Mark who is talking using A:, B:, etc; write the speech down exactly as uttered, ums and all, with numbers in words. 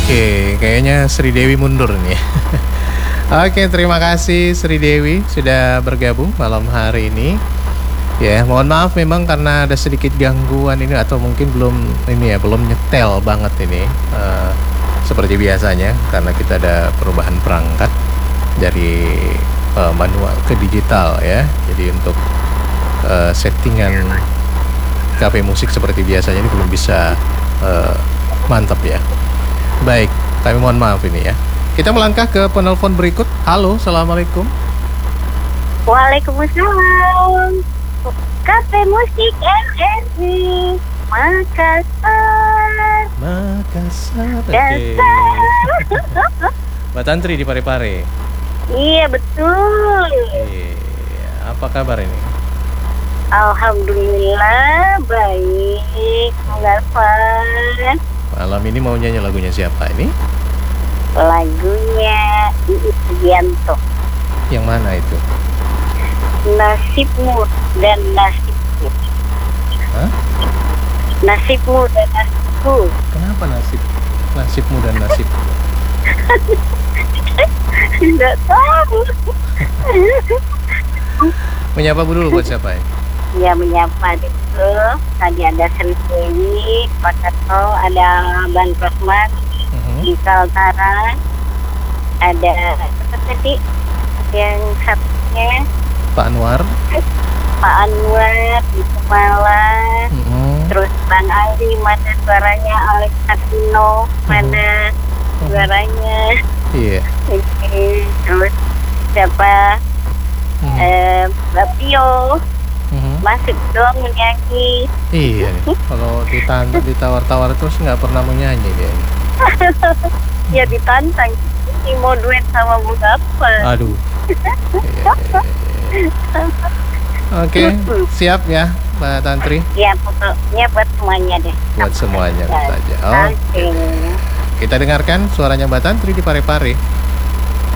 A: Oke, kayaknya Sri Dewi mundur nih. Oke, terima kasih Sri Dewi sudah bergabung malam hari ini. Ya, mohon maaf memang karena ada sedikit gangguan ini atau mungkin belum ini ya, belum nyetel banget ini. Uh, seperti biasanya karena kita ada perubahan perangkat dari uh, manual ke digital ya. Jadi untuk uh, settingan kafe musik seperti biasanya ini belum bisa uh, mantap ya. Baik, kami mohon maaf ini ya. Kita melangkah ke penelpon berikut. Halo, assalamualaikum.
B: Waalaikumsalam. Kafe Musik M R I Makassar.
A: Makassar. Oke.
B: Dasar.
A: Mbak Tantri di Parepare.
B: Iya betul.
A: Oke. Apa kabar ini?
B: Alhamdulillah baik. Mengalpan.
A: Malam ini mau nyanyi lagunya siapa ini?
B: Lagunya Iis Sugianto.
A: Yang mana itu?
B: Nasibmu dan nasibku.
A: Hah?
B: Nasibmu dan nasibku.
A: Kenapa nasib? Nasibmu dan nasibku.
B: Tidak tahu.
A: Menyapa dulu buat siapa ya?
B: Ya menyapa itu. Tadi ada Sri Dewi, Pak Kato, ada Ban Rosman,
A: Mhm.
B: di Kaltara, ada apa tadi yang satunya
A: Pak Anwar.
B: Pak Anwar di Kemalang,
A: Mhm.
B: terus Bang Ali mana suaranya, Alex Atino mana suaranya,
A: Iya.
B: Oke, terus siapa
A: Mhm.
B: eh, Mbak Pio
A: Mhm.
B: masuk dong menyanyi.
A: Iya nih. Kalau ditantang ditawar-tawar terus nggak pernah mau nyanyi dia.
B: Ya ditantang ini mau duet sama Bu apa?
A: Aduh. Oke, siap ya Mbak Tantri?
B: Ya pokoknya buat semuanya deh.
A: Buat semuanya
B: Ya,
A: saja.
B: Oke.
A: Oke. Kita dengarkan suaranya Mbak Tantri di Parepare.